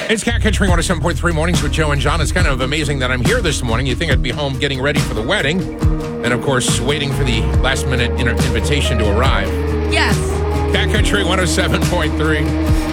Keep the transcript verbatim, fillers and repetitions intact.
It's Cat Country one oh seven point three Mornings with Joe and John. It's kind of amazing that I'm here this morning. You think I'd be home getting ready for the wedding. And, of course, waiting for the last-minute invitation to arrive. Yes. Cat Country one oh seven point three.